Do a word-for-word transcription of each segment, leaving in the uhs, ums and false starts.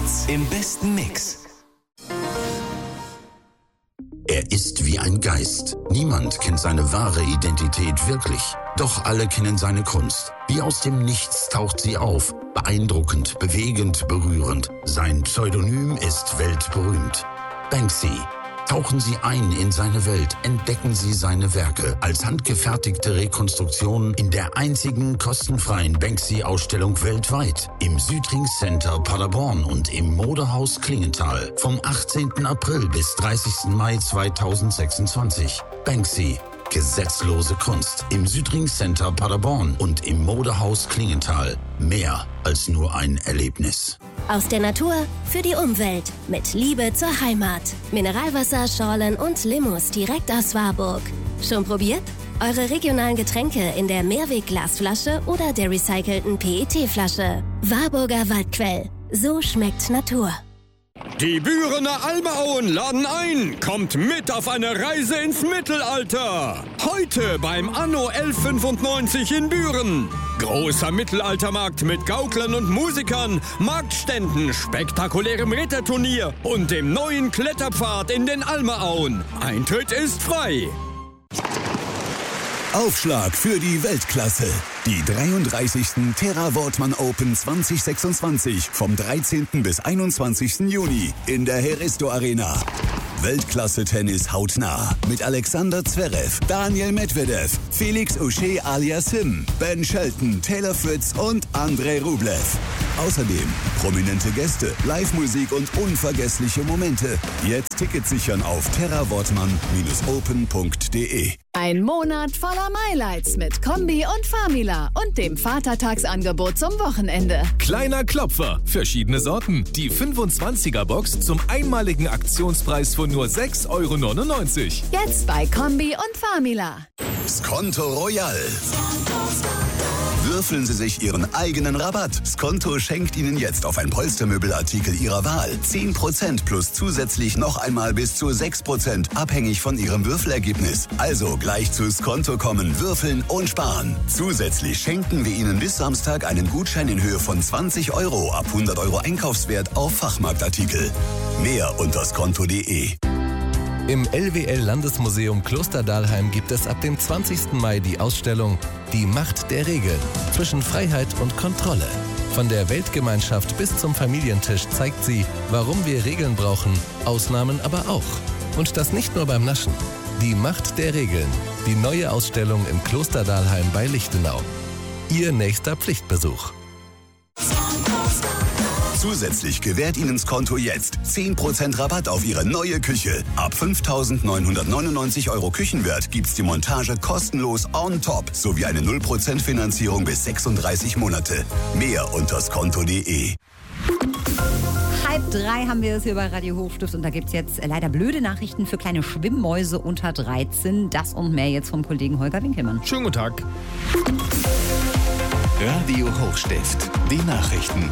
Hits im besten Mix. Er ist wie ein Geist. Niemand kennt seine wahre Identität wirklich. Doch alle kennen seine Kunst. Wie aus dem Nichts taucht sie auf. Beeindruckend, bewegend, berührend. Sein Pseudonym ist weltberühmt. Banksy. Tauchen Sie ein in seine Welt, entdecken Sie seine Werke als handgefertigte Rekonstruktion in der einzigen kostenfreien Banksy-Ausstellung weltweit im Südring Center Paderborn und im Modehaus Klingenthal vom achtzehnten April bis dreißigsten Mai zweitausendsechsundzwanzig. Banksy. Gesetzlose Kunst im Südring Center Paderborn und im Modehaus Klingenthal. Mehr als nur ein Erlebnis. Aus der Natur für die Umwelt. Mit Liebe zur Heimat. Mineralwasser, Schorlen und Limous direkt aus Warburg. Schon probiert? Eure regionalen Getränke in der Mehrwegglasflasche oder der recycelten P E T-Flasche. Warburger Waldquell. So schmeckt Natur. Die Bürener Almauen laden ein. Kommt mit auf eine Reise ins Mittelalter. Heute beim Anno elf fünfundneunzig in Büren. Großer Mittelaltermarkt mit Gauklern und Musikern, Marktständen, spektakulärem Ritterturnier und dem neuen Kletterpfad in den Almaauen. Eintritt ist frei. Aufschlag für die Weltklasse. Die dreiunddreißigsten Terra Wortmann Open zwanzig sechsundzwanzig vom dreizehnten bis einundzwanzigsten Juni in der Heristo Arena. Weltklasse-Tennis hautnah mit Alexander Zverev, Daniel Medvedev, Felix Auger alias Sim, Ben Shelton, Taylor Fritz und Andrei Rublev. Außerdem prominente Gäste, Live-Musik und unvergessliche Momente. Jetzt Tickets sichern auf terra wortmann open punkt de. Ein Monat voller Highlights mit Kombi und Famila und dem Vatertagsangebot zum Wochenende. Kleiner Klopfer, verschiedene Sorten. Die fünfundzwanziger Box zum einmaligen Aktionspreis von nur sechs Euro neunundneunzig. Jetzt bei Kombi und Famila. Skonto Royal. Würfeln Sie sich Ihren eigenen Rabatt. Skonto schenkt Ihnen jetzt auf ein Polstermöbelartikel Ihrer Wahl zehn Prozent plus zusätzlich noch einmal bis zu sechs Prozent, abhängig von Ihrem Würfelergebnis. Also gleich zu Skonto kommen, würfeln und sparen. Zusätzlich schenken wir Ihnen bis Samstag einen Gutschein in Höhe von zwanzig Euro ab hundert Euro Einkaufswert auf Fachmarktartikel. Mehr unter skonto punkt de. Im L W L-Landesmuseum Klosterdahlheim gibt es ab dem zwanzigsten Mai die Ausstellung Die Macht der Regeln zwischen Freiheit und Kontrolle. Von der Weltgemeinschaft bis zum Familientisch zeigt sie, warum wir Regeln brauchen, Ausnahmen aber auch. Und das nicht nur beim Naschen. Die Macht der Regeln. Die neue Ausstellung im Klosterdahlheim bei Lichtenau. Ihr nächster Pflichtbesuch. Zusätzlich gewährt Ihnen Skonto jetzt zehn Prozent Rabatt auf Ihre neue Küche. Ab fünftausendneunhundertneunundneunzig Euro Küchenwert gibt's die Montage kostenlos on top sowie eine null Prozent Finanzierung bis sechsunddreißig Monate. Mehr unter skonto punkt de. Halb drei haben wir es hier bei Radio Hochstift und da gibt es jetzt leider blöde Nachrichten für kleine Schwimmmäuse unter dreizehn. Das und mehr jetzt vom Kollegen Holger Winkelmann. Schönen guten Tag. Radio Hochstift, die Nachrichten.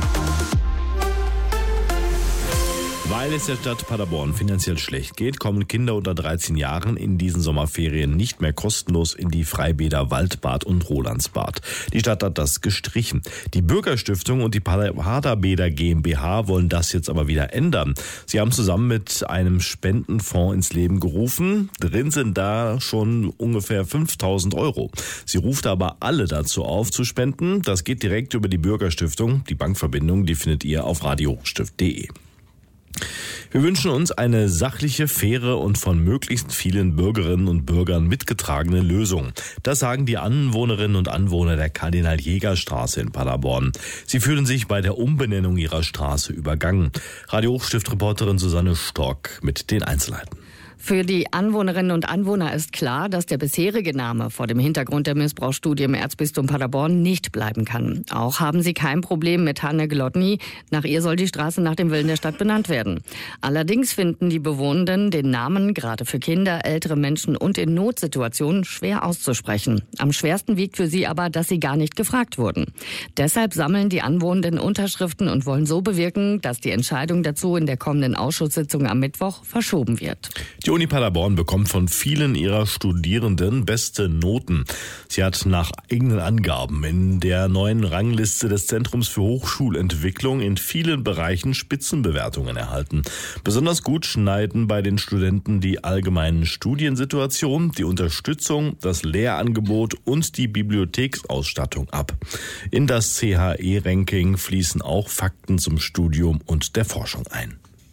Weil es der Stadt Paderborn finanziell schlecht geht, kommen Kinder unter dreizehn Jahren in diesen Sommerferien nicht mehr kostenlos in die Freibäder Waldbad und Rolandsbad. Die Stadt hat das gestrichen. Die Bürgerstiftung und die Paderbäder GmbH wollen das jetzt aber wieder ändern. Sie haben zusammen mit einem Spendenfonds ins Leben gerufen. Drin sind da schon ungefähr fünftausend Euro. Sie ruft aber alle dazu auf zu spenden. Das geht direkt über die Bürgerstiftung. Die Bankverbindung, die findet ihr auf radio hochstift punkt de. Wir wünschen uns eine sachliche, faire und von möglichst vielen Bürgerinnen und Bürgern mitgetragene Lösung. Das sagen die Anwohnerinnen und Anwohner der Kardinal-Jäger-Straße in Paderborn. Sie fühlen sich bei der Umbenennung ihrer Straße übergangen. Radio Hochstift-Reporterin Susanne Stork mit den Einzelheiten. Für die Anwohnerinnen und Anwohner ist klar, dass der bisherige Name vor dem Hintergrund der Missbrauchsstudie im Erzbistum Paderborn nicht bleiben kann. Auch haben sie kein Problem mit Hanne Glotny. Nach ihr soll die Straße nach dem Willen der Stadt benannt werden. Allerdings finden die Bewohnenden den Namen gerade für Kinder, ältere Menschen und in Notsituationen schwer auszusprechen. Am schwersten wiegt für sie aber, dass sie gar nicht gefragt wurden. Deshalb sammeln die Anwohnenden Unterschriften und wollen so bewirken, dass die Entscheidung dazu in der kommenden Ausschusssitzung am Mittwoch verschoben wird. Die Uni Paderborn bekommt von vielen ihrer Studierenden beste Noten. Sie hat nach eigenen Angaben in der neuen Rangliste des Zentrums für Hochschulentwicklung in vielen Bereichen Spitzenbewertungen erhalten. Besonders gut schneiden bei den Studenten die allgemeinen Studiensituation, die Unterstützung, das Lehrangebot und die Bibliotheksausstattung ab. In das C H E-Ranking fließen auch Fakten zum Studium und der Forschung ein.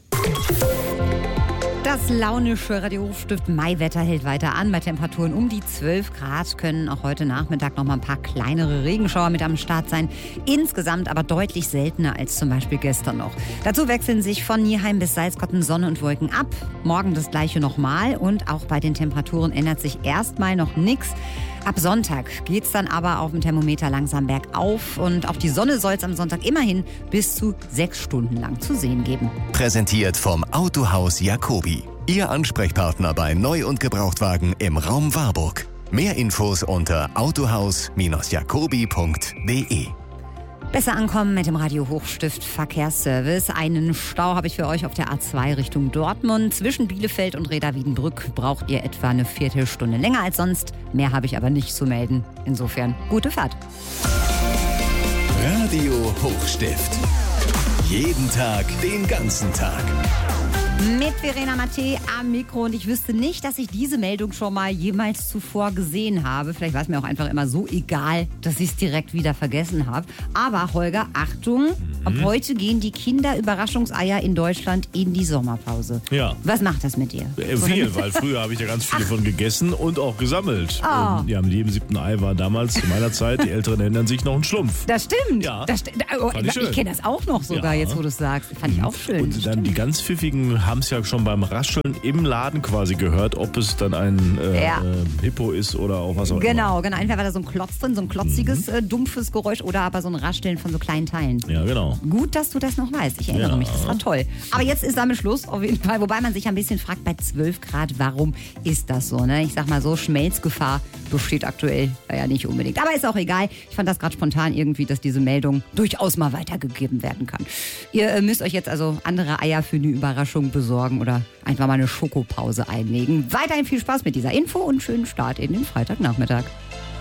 Das launische Radio-Hochstift Maiwetter hält weiter an. Bei Temperaturen um die zwölf Grad können auch heute Nachmittag noch mal ein paar kleinere Regenschauer mit am Start sein. Insgesamt aber deutlich seltener als zum Beispiel gestern noch. Dazu wechseln sich von Nieheim bis Salzkotten Sonne und Wolken ab. Morgen das gleiche nochmal und auch bei den Temperaturen ändert sich erstmal noch nichts. Ab Sonntag geht's dann aber auf dem Thermometer langsam bergauf und auch die Sonne soll es am Sonntag immerhin bis zu sechs Stunden lang zu sehen geben. Präsentiert vom Autohaus Jacobi. Ihr Ansprechpartner bei Neu- und Gebrauchtwagen im Raum Warburg. Mehr Infos unter autohaus jacobi punkt de. Besser ankommen mit dem Radio Hochstift Verkehrsservice. Einen Stau habe ich für euch auf der A zwei Richtung Dortmund. Zwischen Bielefeld und Reda-Wiedenbrück braucht ihr etwa eine Viertelstunde länger als sonst. Mehr habe ich aber nicht zu melden. Insofern gute Fahrt. Radio Hochstift. Jeden Tag, den ganzen Tag. Mit Verena Mattei am Mikro und ich wüsste nicht, dass ich diese Meldung schon mal jemals zuvor gesehen habe. Vielleicht war es mir auch einfach immer so egal, dass ich es direkt wieder vergessen habe. Aber Holger, Achtung, mhm. ab heute gehen die Kinderüberraschungseier in Deutschland in die Sommerpause. Ja. Was macht das mit dir? Äh, viel, weil früher habe ich ja ganz viele von gegessen und auch gesammelt. Oh. Und ja, mit jedem siebten Ei war damals zu meiner Zeit, die Älteren erinnern sich, noch ein Schlumpf. Das stimmt. Ja. Das st- oh, ich ich kenne das auch noch sogar, Ja. jetzt wo du es sagst. Fand ich auch schön. Und dann Stimmt. die ganz pfiffigen haben es ja schon beim Rascheln im Laden quasi gehört, ob es dann ein äh, Ja. äh, Hippo ist oder auch was auch Genau, immer. genau. Entweder war da so ein Klotz drin, so ein klotziges, äh, dumpfes Geräusch oder aber so ein Rascheln von so kleinen Teilen. Ja, genau. Gut, dass du das noch weißt. Ich erinnere Ja. mich, das war toll. Aber jetzt ist damit Schluss, auf jeden Fall. Wobei man sich ein bisschen fragt, bei zwölf Grad, warum ist das so? Ne? Ich sag mal so, Schmelzgefahr besteht aktuell ja nicht unbedingt. Aber ist auch egal. Ich fand das gerade spontan irgendwie, dass diese Meldung durchaus mal weitergegeben werden kann. Ihr äh, müsst euch jetzt also andere Eier für eine Überraschung besorgen oder einfach mal eine Schokopause einlegen. Weiterhin viel Spaß mit dieser Info und schönen Start in den Freitagnachmittag.